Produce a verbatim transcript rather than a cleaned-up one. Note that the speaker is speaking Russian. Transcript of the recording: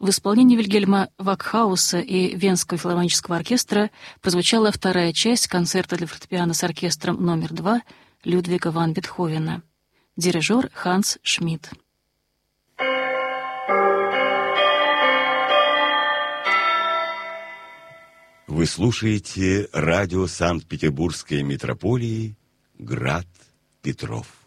В исполнении Вильгельма Вакхауса и Венского филармонического оркестра прозвучала вторая часть концерта для фортепиано с оркестром номер два Людвига ван Бетховена. Дирижер Ханс Шмидт. Вы слушаете радио Санкт-Петербургской метрополии «Град Петров».